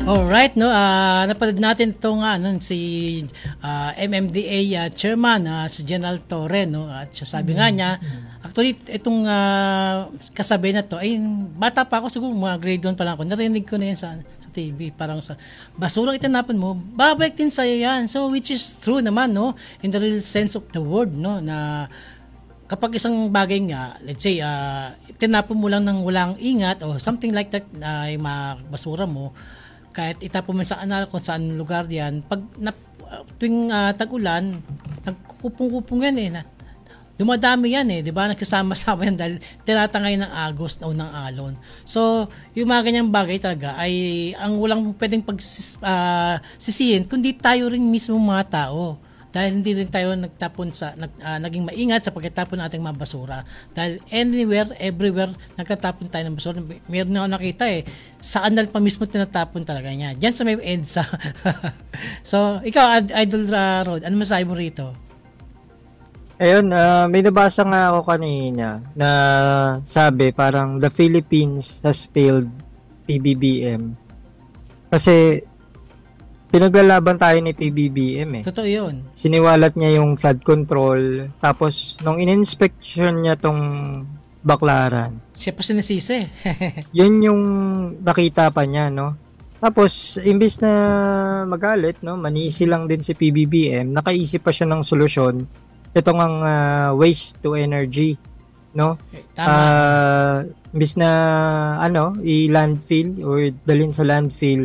Alright, no, napanood natin itong si MMDA chairman, si General Torre, no, at siya sabi nga niya, actually, itong kasabi na to, ay bata pa ako, siguro mga grade 1 pa lang ako, narinig ko na yan sa TV, parang sa basurang itinapon mo, babalik din sa'yo yan. So, which is true naman, no, in the real sense of the word, no, na kapag isang bagay nga, let's say, tinapon mo lang ng walang ingat o something like that na yung mga basura mo, kahit itapon mo sa anal kung saan lugar yan, pag tuwing tag-ulan, nagkukupong-kupong yan dumadami yan di ba? Nagsasama-sama yan dahil tinatangay ng agos o ng alon. So, yung mga ganyang bagay talaga ay ang walang pwedeng pagsisihin kundi tayo rin mismo mga tao. Dahil hindi rin tayo naging maingat sa pagtatapon ng ating mga basura. Dahil anywhere, everywhere, nagtatapon tayo ng basura. Meron na ako nakita sa anal pa mismo tinatapon talaga niya. Diyan sa may EDSA. So, ikaw, Idol Rod, ano masabi mo rito? Ayun, may nabasa nga ako kanina na sabi parang the Philippines has failed PBBM. Kasi pinaglalaban tayo ni PBBM Totoo yun. Siniwalat niya yung flood control. Tapos, nung in-inspection niya tong Baclaran, siya pa sinisisi. yun yung nakita pa niya, no? Tapos, imbis na magalit, no? Manisi lang din si PBBM, nakaisip pa siya ng solusyon. Ito ngang waste to energy, no? Tama. Imbis na, i-landfill or dalhin sa landfill,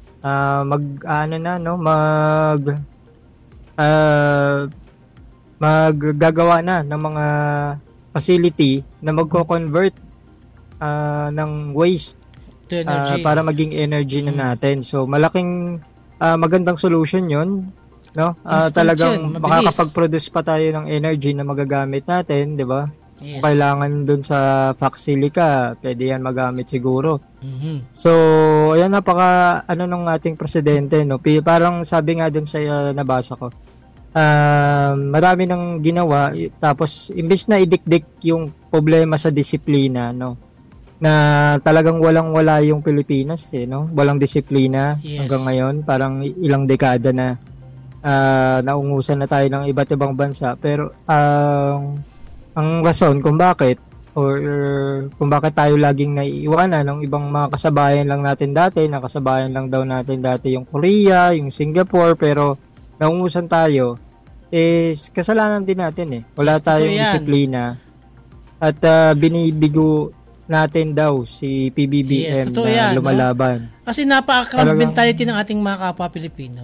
maggagawa na ng mga facility na magko-convert ng waste to energy para maging energy na natin. So malaking magandang solution 'yon, no? Talagang makakapag-produce pa tayo ng energy na magagamit natin, 'di ba? Yes. Kung kailangan dun sa facility ka, pwede yan magamit siguro. Mm-hmm. So, ayan, napaka ng ating presidente, no? Parang sabi nga dun sa nabasa ko, marami nang ginawa, tapos imbis na idikdik yung problema sa disiplina, no? Na talagang walang-wala yung Pilipinas, no? Walang disiplina. Yes. Hanggang ngayon, parang ilang dekada na naungusan na tayo ng iba't ibang bansa. Pero, ang rason kung bakit tayo laging naiiwanan ng ibang mga kasabayan lang natin dati, nakasabayan lang daw natin dati yung Korea, yung Singapore, pero naungusan tayo, is kasalanan din natin Wala tayong disiplina at binibigo natin daw si PBBM na lumalaban. No? Kasi napaka-crowd mentality ng ating mga kapwa Pilipino.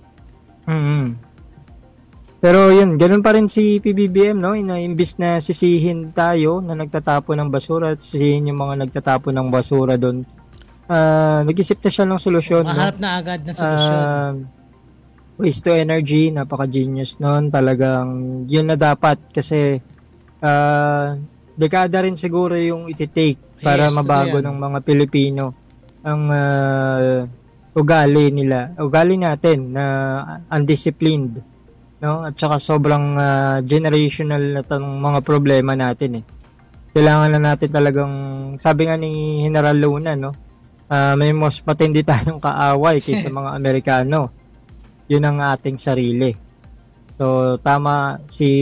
Pero yun, ganun pa rin si PBBM, no? Imbis na sisihin tayo na nagtatapon ng basura at sisihin yung mga nagtatapon ng basura doon, nag-isip na siya ng solusyon. Mahanap na agad ng solusyon. Waste to energy, napaka-genius nun. Talagang yun na dapat kasi dekada rin siguro yung ititake para mabago ng mga Pilipino ang ugali natin na undisciplined. No? At saka sobrang generational na itong mga problema natin Kailangan na natin talagang, sabi nga ni General Luna, no? May mas matindi tayong kaaway kaysa mga Amerikano. Yun ang ating sarili. So, tama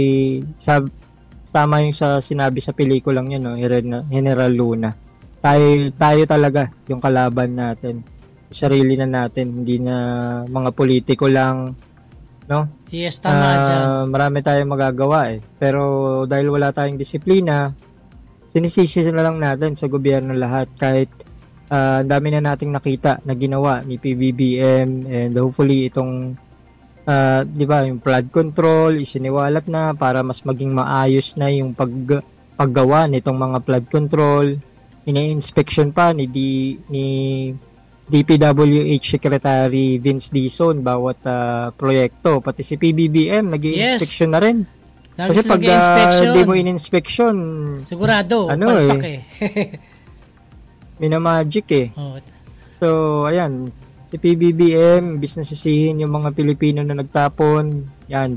yung sa sinabi sa pelikulang yun, no? General Luna. Tayo talaga yung kalaban natin. Sarili na natin, hindi na mga politiko lang, no? Yes, tama dyan. Marami tayong magagawa Pero dahil wala tayong disiplina, sinisisi na lang natin sa gobyerno lahat. Kahit dami na nating nakita na ginawa ni PBBM, and hopefully itong di ba, yung flood control isiniwalat na para mas maging maayos na yung paggawa nitong mga flood control. Ini-inspection pa ni DPWH Secretary Vince Dizon bawat proyekto, pati si PBBM nag-i-inspection na rin. Kasi pag di mo in-inspection, sigurado palpak minamagic So ayan, si PBBM, imbis na sisihin yung mga Pilipino na nagtapon, yan,